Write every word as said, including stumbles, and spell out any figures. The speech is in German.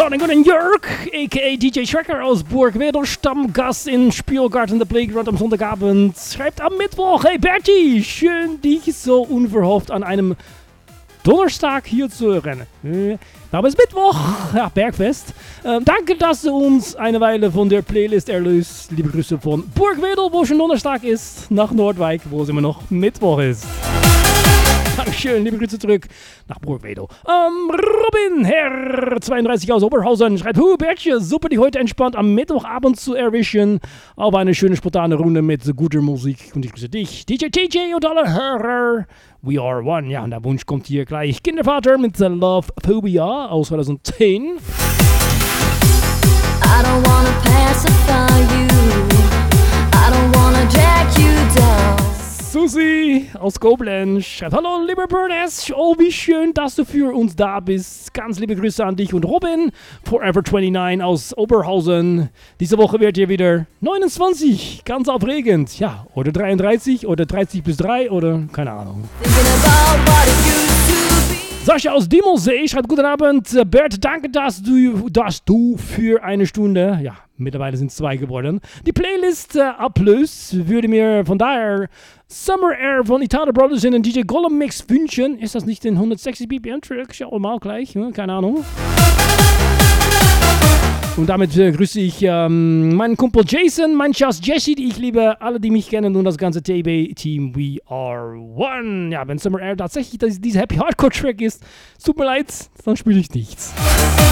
einen guten Jörg, a k a. D J Schrecker aus Burgwedel, Stammgast in Spielgarten The Playground am Sonntagabend, schreibt am Mittwoch: Hey Bertie, schön dich so unverhofft an einem Donnerstag hier zu hören. Äh, aber es ist Mittwoch, ja, Bergfest. Ähm, danke, dass du uns eine Weile von der Playlist erlöst. Liebe Grüße von Burgwedel, wo schon Donnerstag ist, nach Nordwijk, wo es immer noch Mittwoch ist. Dankeschön, liebe Grüße zurück nach Burgwedel. Ähm, Robin, Herr zweiunddreißig aus Oberhausen, schreibt: Hu, Bertje, super, dich heute entspannt am Mittwochabend zu erwischen. Auf eine schöne, spontane Runde mit guter Musik. Und ich grüße dich, D J T J und alle Hörer. We are one. Ja, und der Wunsch kommt hier gleich. Kindervater mit The Love Phobia aus zweitausendzehn. I don't wanna pacify you. I don't wanna drag you down. Susi aus Koblenz schreibt: Hallo, lieber Burness. Oh, wie schön, dass du für uns da bist. Ganz liebe Grüße an dich und Robin. Forever neunundzwanzig aus Oberhausen. Diese Woche wird ihr wieder neunundzwanzig. Ganz aufregend. Ja, oder dreiunddreißig oder dreißig bis drei oder keine Ahnung. Sascha aus Diemelsee schreibt: Guten Abend, Bert, danke, dass du, dass du für eine Stunde, ja, mittlerweile sind es zwei geworden, die Playlist äh, ablöst. Würde mir von daher Summer Air von Italo Brothers in den D J Gollum Mix wünschen. Ist das nicht den hundertsechzig B P M-Track? Schauen wir mal gleich, ne? Keine Ahnung. Und damit äh, grüße ich ähm, meinen Kumpel Jason, meinen Schatz Jesse, die ich liebe, alle, die mich kennen und das ganze T B-Team. We are one. Ja, wenn Summer Air tatsächlich das, dieser Happy Hardcore Track ist, tut mir leid, dann spiele ich nichts.